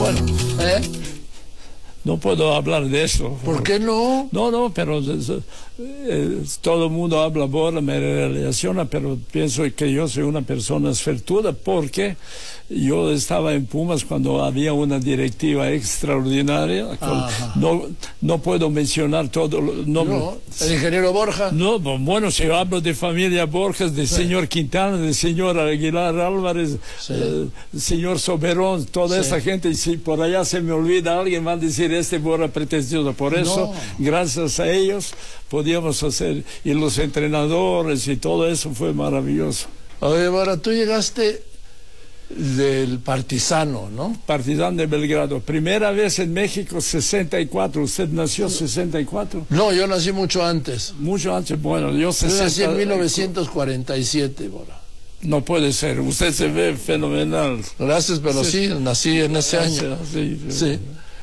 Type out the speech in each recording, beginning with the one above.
Bueno, no puedo hablar de eso. ¿por qué no? No, pero todo el mundo habla Borja, me relaciona, pero pienso que yo soy una persona suertuda porque yo estaba en Pumas cuando había una directiva extraordinaria. No puedo mencionar todo el nombre. No, el ingeniero Borja. No, bueno, si yo hablo de familia Borges, de señor Quintana, de señor Aguilar Álvarez, señor Soberón, toda esa gente, y si por allá se me olvida alguien, van a decir este Borja pretencioso. Por eso, gracias a ellos, podíamos hacer, y los entrenadores y todo eso fue maravilloso. Oye, Borja, tú llegaste del Partizano, ¿no? Partizano de Belgrado. Primera vez en México, 64. ¿Usted nació 64? No, yo nací mucho antes. Mucho antes, bueno, yo nací en 1947, Borja. No puede ser, usted se ve fenomenal. Gracias, pero sí nací en ese año. Sí.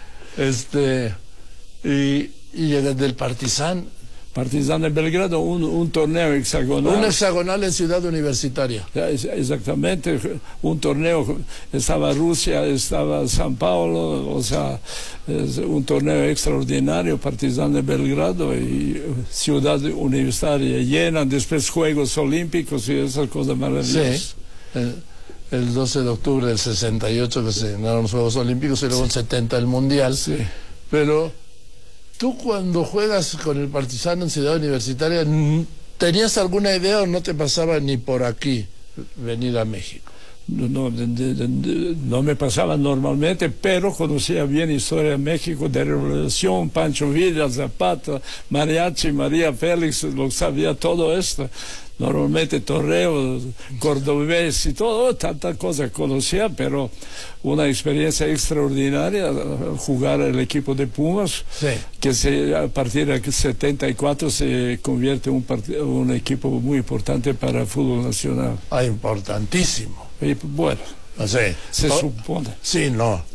Y del Partizan. Partizan de Belgrado, un torneo hexagonal. Un hexagonal en Ciudad Universitaria. Exactamente, un torneo, estaba Rusia, estaba San Paulo, o sea, es un torneo extraordinario, Partizan de Belgrado y Ciudad Universitaria llena, después Juegos Olímpicos y esas cosas maravillosas. Sí, el 12 de octubre del 68 que se ganaron los Juegos Olímpicos y luego el 70 el Mundial. Sí. Pero tú cuando juegas con el Partizano en Ciudad Universitaria, ¿tenías alguna idea o no te pasaba ni por aquí venir a México? No me pasaba normalmente, pero conocía bien historia de México, de Revolución, Pancho Villa, Zapata, Mariachi, María Félix, lo sabía todo esto. Normalmente torneo, cordobés y todo, tanta cosa conocía, pero una experiencia extraordinaria, jugar el equipo de Pumas, que a partir del 74 se convierte en un equipo muy importante para el fútbol nacional. Importantísimo. Y bueno, se supone. Sí, no.